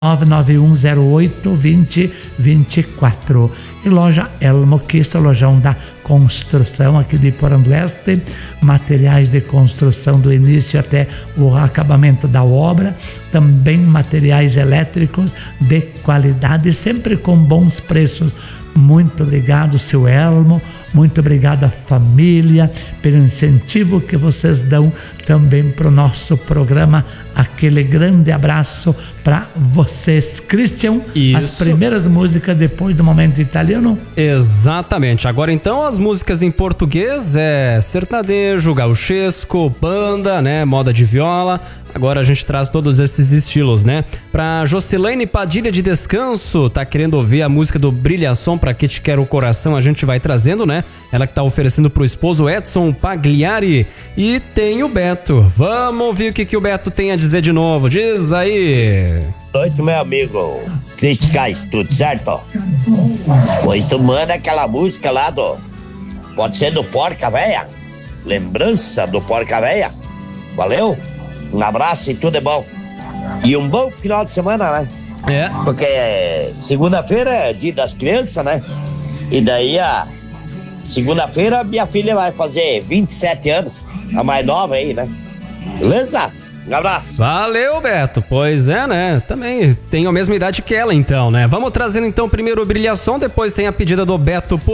99108-2024. E loja Elmo Quisto, lojão da construção aqui de Porão do Oeste, materiais de construção do início até o acabamento da obra, também materiais elétricos de qualidade, sempre com bons preços. Muito obrigado, seu Elmo, muito obrigado à família pelo incentivo que vocês dão também para o nosso programa. Aquele grande abraço para vocês. Christian, isso. As primeiras músicas depois do momento italiano? Exatamente. Agora então as músicas em português sertanejo, gauchesco, banda, né, moda de viola. Agora a gente traz todos esses estilos, né? Pra Jocelaine Padilha de Descanso, tá querendo ouvir a música do Brilhação, Pra Que Te Quero o Coração, a gente vai trazendo, né? Ela que tá oferecendo pro esposo Edson Pagliari. E tem o Beto. Vamos ouvir o que o Beto tem a dizer de novo. Diz aí. Boa noite, meu amigo Cristicais, tudo certo? Pois tu manda aquela música lá pode ser do Porca Véia? Lembrança do Porca Véia? Valeu? Um abraço e tudo é bom. E um bom final de semana, né? Porque segunda-feira é dia das crianças, né? E daí segunda-feira minha filha vai fazer 27 anos, a mais nova aí, né? Beleza? Um abraço. Valeu, Beto. Pois é, né? Também tenho a mesma idade que ela, então, né? Vamos trazendo então primeiro o Brilhação, depois tem a pedida do Beto